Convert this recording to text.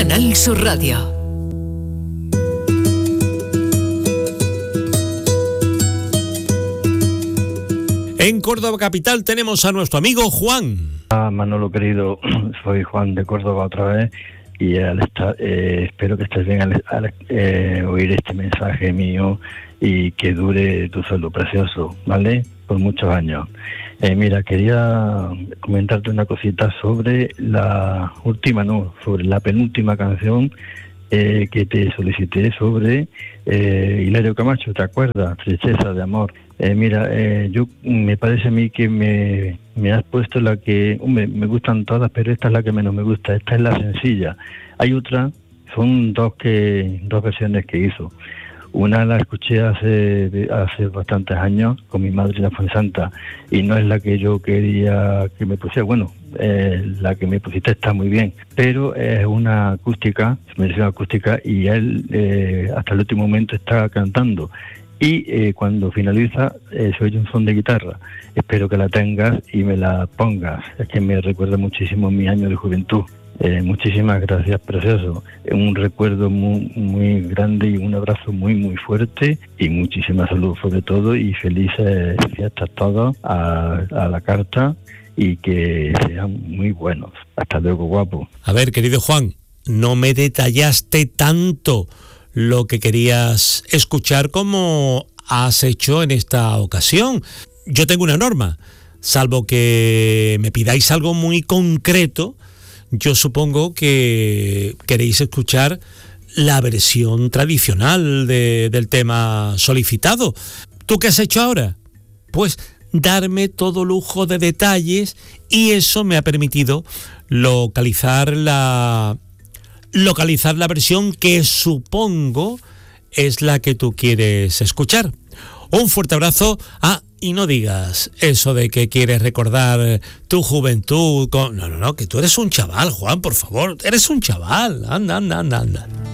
Canal Sur Radio. En Córdoba capital tenemos a nuestro amigo Juan. Manolo querido, soy Juan de Córdoba otra vez y espero que estés bien al oír este mensaje mío y que dure tu sueldo precioso, ¿vale? Por muchos años. Mira, quería comentarte una cosita sobre sobre la penúltima canción que te solicité sobre Hilario Camacho, ¿te acuerdas? Tristeza de amor. Me parece a mí que me has puesto la que, me gustan todas, pero esta es la que menos me gusta, esta es la sencilla. Hay otra, son dos versiones que hizo. Una la escuché hace bastantes años con mi madre, la Fuensanta, y no es la que yo quería que me pusiera. Bueno, la que me pusiste está muy bien, pero es una acústica, versión acústica, y él hasta el último momento está cantando. Y cuando finaliza se oye un son de guitarra. Espero que la tengas y me la pongas. Es que me recuerda muchísimo mi año de juventud. Muchísimas gracias, precioso. Un recuerdo muy, muy grande y un abrazo muy, muy fuerte y muchísima salud sobre todo y felices fiestas todos a la carta y que sean muy buenos. Hasta luego, guapo. A ver, querido Juan, no me detallaste tanto lo que querías escuchar como has hecho en esta ocasión. Yo tengo una norma, salvo que me pidáis algo muy concreto, yo supongo que queréis escuchar la versión tradicional del tema solicitado. ¿Tú qué has hecho ahora? Pues darme todo lujo de detalles y eso me ha permitido localizar la versión que supongo es la que tú quieres escuchar. Un fuerte abrazo. Y no digas eso de que quieres recordar tu juventud. No, que tú eres un chaval, Juan, por favor. Eres un chaval. Anda.